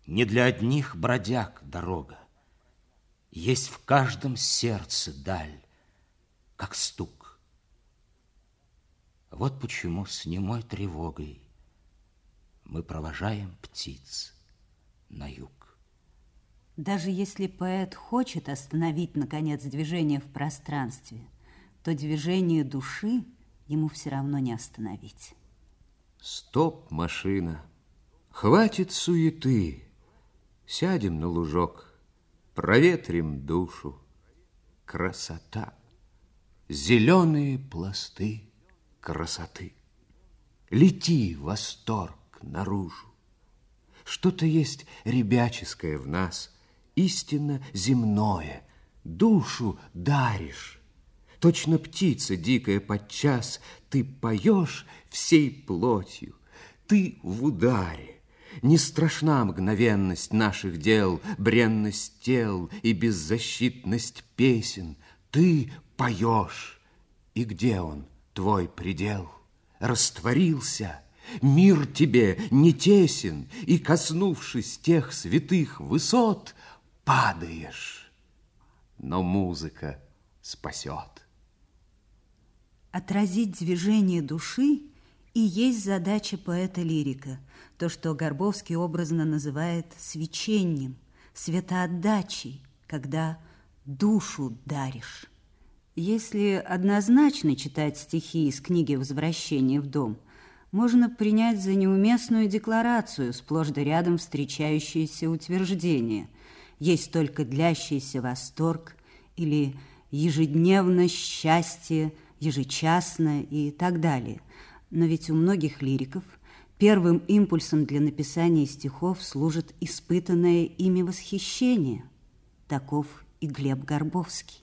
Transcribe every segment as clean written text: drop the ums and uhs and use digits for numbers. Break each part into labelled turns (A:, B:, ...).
A: Не для одних бродяг дорога. Есть в каждом сердце даль, как стук. Вот почему с немой тревогой мы провожаем птиц на юг.
B: Даже если поэт хочет остановить, наконец, движение в пространстве, то движение души ему все равно не остановить.
C: Стоп, машина, хватит суеты. Сядем на лужок, проветрим душу. Красота, зеленые пласты красоты. Лети, восторг, наружу. Что-то есть ребяческое в нас, истинно земное. Душу даришь. Точно птица дикая подчас, ты поешь всей плотью. Ты в ударе. Не страшна мгновенность наших дел, бренность тел и беззащитность песен. Ты поешь. И где он, твой предел? Растворился. Мир тебе не тесен, и, коснувшись тех святых высот, падаешь. Но музыка спасет.
B: Отразить движение души и есть задача поэта-лирика, то, что Горбовский образно называет свечением, светоотдачей, когда душу даришь. Если однозначно читать стихи из книги «Возвращение в дом», можно принять за неуместную декларацию, сплошь да рядом встречающееся утверждение. Есть только длящийся восторг или ежедневно счастье, ежечасно и так далее. Но ведь у многих лириков первым импульсом для написания стихов служит испытанное ими восхищение. Таков и Глеб Горбовский.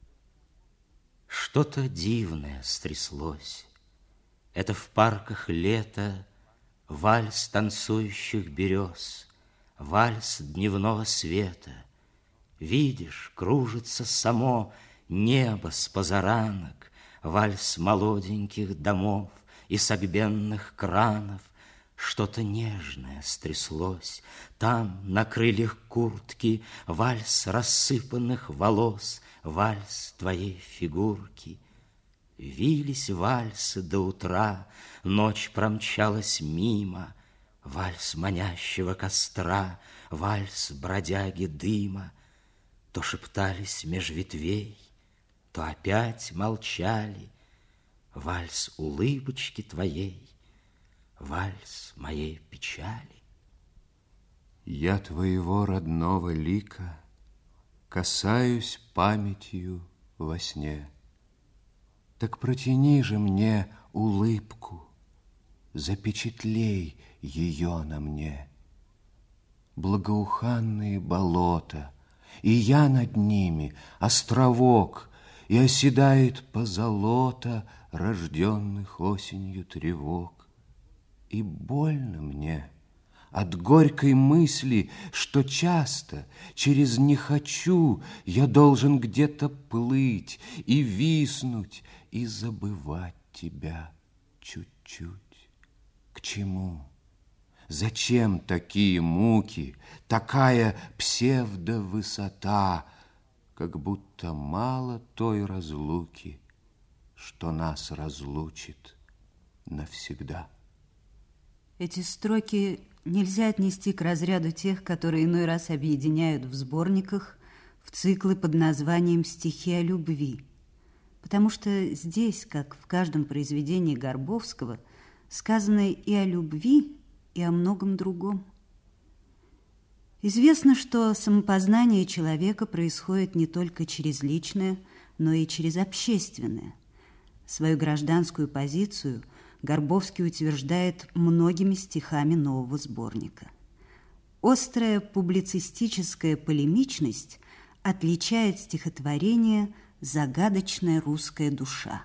A: Что-то дивное стряслось. Это в парках лето, вальс танцующих берез, вальс дневного света. Видишь, кружится само небо с позаранок, вальс молоденьких домов и согбенных кранов. Что-то нежное стряслось. Там, на крыльях куртки, вальс рассыпанных волос, вальс твоей фигурки. Вились вальсы до утра, ночь промчалась мимо, вальс манящего костра, вальс бродяги дыма. То шептались меж ветвей, то опять молчали. Вальс улыбочки твоей, вальс моей печали.
C: Я твоего родного лика касаюсь памятью во сне. Так протяни же мне улыбку, запечатлей ее на мне. Благоуханные болота, и я над ними островок, и оседает позолота рожденных осенью тревог. И больно мне от горькой мысли, что часто через «не хочу» я должен где-то плыть и виснуть, и забывать тебя чуть-чуть. К чему? Зачем такие муки, такая псевдовысота, как будто мало той разлуки, что нас разлучит навсегда?
B: Эти строки нельзя отнести к разряду тех, которые иной раз объединяют в сборниках в циклы под названием «Стихи о любви», потому что здесь, как в каждом произведении Горбовского, сказано и о любви, и о многом другом. Известно, что самопознание человека происходит не только через личное, но и через общественное. Свою гражданскую позицию Горбовский утверждает многими стихами нового сборника. Острая публицистическая полемичность отличает стихотворение «Загадочная русская душа».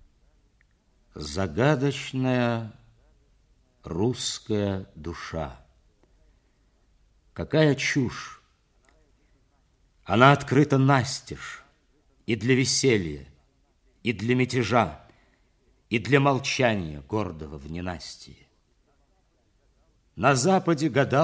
A: Загадочная русская душа. Какая чушь! Она открыта настежь и для веселья, и для мятежа, и для молчания гордого в ненастье. На западе гадал